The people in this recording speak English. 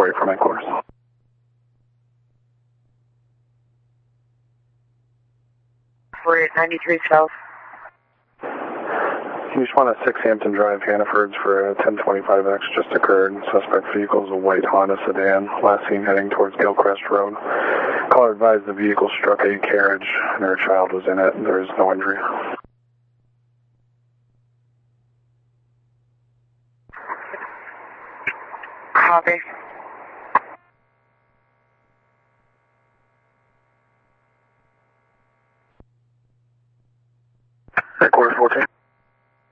10-4 from headquarters. We're at 93 South. You just want a 6 Hampton Drive, Hannaford's for a 1025X just occurred. Suspect vehicle is a white Honda sedan. Last seen heading towards Gilcrest Road. Caller advised the vehicle struck a carriage and her child was in it. There is no injury. Copy.